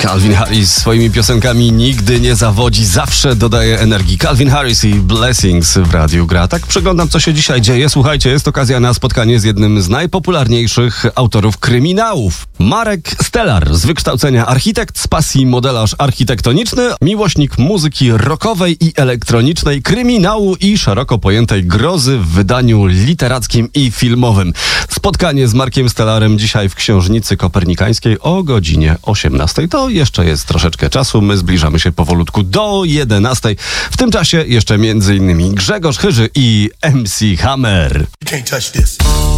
Calvin Harris swoimi piosenkami nigdy nie zawodzi, zawsze dodaje energii. Calvin Harris i Blessings w Radiu Gra. Tak przeglądam, co się dzisiaj dzieje. Słuchajcie, jest okazja na spotkanie z jednym z najpopularniejszych autorów kryminałów. Marek Stellar, z wykształcenia architekt, z pasji modelarz architektoniczny, miłośnik muzyki rockowej i elektronicznej, kryminału i szeroko pojętej grozy w wydaniu literackim i filmowym. Spotkanie z Markiem Stellarem dzisiaj w Książnicy Kopernikańskiej o godzinie 18. To jeszcze jest troszeczkę czasu. My zbliżamy się powolutku do 11. W tym czasie jeszcze m.in. Grzegorz Chyży i MC Hammer. You can't touch this.